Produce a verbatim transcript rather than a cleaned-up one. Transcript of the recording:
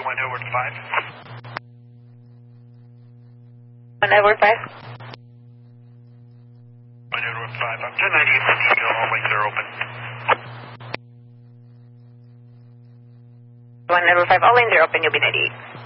one Edward five. one Edward five. one Edward five. I'm ten ninety-eight for Eagle. All lanes are open. one Edward five. All lanes are open. You'll be ninety-eight.